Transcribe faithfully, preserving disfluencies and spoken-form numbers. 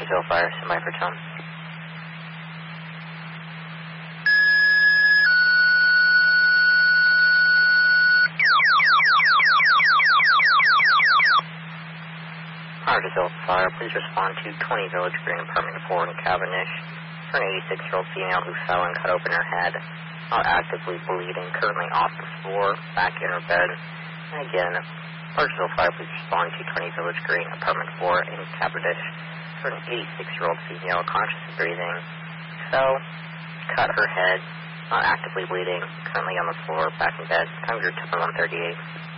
Parkersville Fire, somebody for Tom. Parkersville Fire, please respond to twenty Village Green, apartment four in Cavendish, for an eighty-six-year-old female who fell and cut open her head, not actively bleeding, currently off the floor, back in her bed. And again, Parkersville Fire, please respond to twenty Village Green, apartment four in Cavendish, for an eighty-six-year-old female, conscious of breathing, fell, cut her head, not actively bleeding, currently on the floor, back in bed. Time group one thirty-eight.